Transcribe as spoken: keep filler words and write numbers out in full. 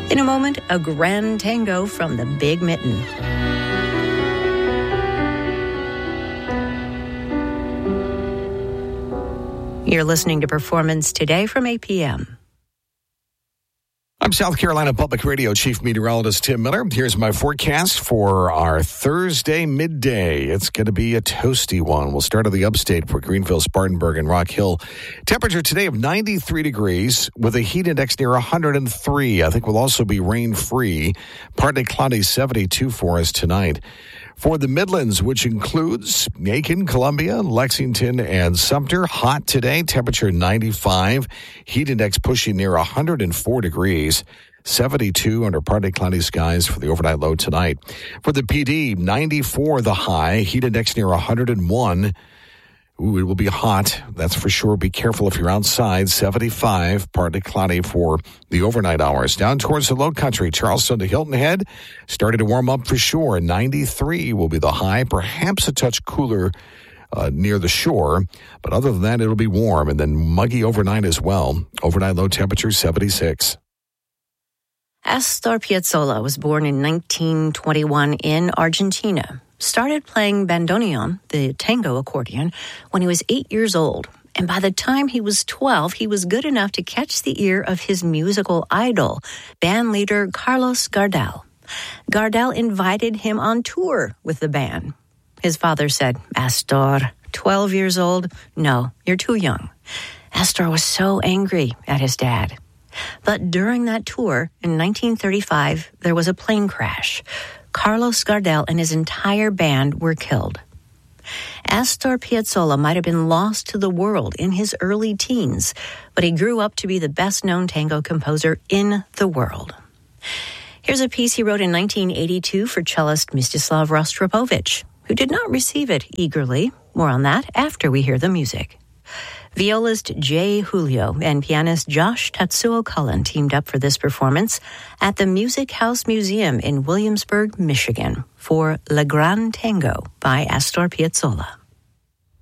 In a moment, a grand tango from the Big Mitten. You're listening to Performance Today from A P M. I'm South Carolina Public Radio Chief Meteorologist Tim Miller. Here's my forecast for our Thursday midday. It's going to be a toasty one. We'll start at the upstate for Greenville, Spartanburg, and Rock Hill. Temperature today of ninety-three degrees with a heat index near one hundred three. I think we'll also be rain-free. Partly cloudy, seventy-two for us tonight. For the Midlands, which includes Macon, Columbia, Lexington, and Sumter, hot today, temperature ninety-five, heat index pushing near one hundred four degrees, seventy-two under partly cloudy skies for the overnight low tonight. For the P D, ninety-four the high, heat index near one hundred one. Ooh, it will be hot, that's for sure. Be careful if you're outside. seventy-five, partly cloudy for the overnight hours. Down towards the low country, Charleston to Hilton Head, starting to warm up for sure. ninety-three will be the high, perhaps a touch cooler uh, near the shore. But other than that, it'll be warm and then muggy overnight as well. Overnight low temperature, seventy-six. Astor Piazzolla was born in nineteen twenty-one in Argentina. Started playing bandoneon, the tango accordion, when he was eight years old. And by the time he was twelve, he was good enough to catch the ear of his musical idol, band leader Carlos Gardel. Gardel invited him on tour with the band. His father said, "Astor, twelve years old? No, you're too young." Astor was so angry at his dad. But during that tour in nineteen thirty-five, there was a plane crash. Carlos Gardel and his entire band were killed. Astor Piazzolla might have been lost to the world in his early teens, but he grew up to be the best-known tango composer in the world. Here's a piece he wrote in nineteen eighty-two for cellist Mstislav Rostropovich, who did not receive it eagerly. More on that after we hear the music. Violist Jay Julio and pianist Josh Tatsuo Cullen teamed up for this performance at the Music House Museum in Williamsburg, Michigan for Le Grand Tango by Astor Piazzolla.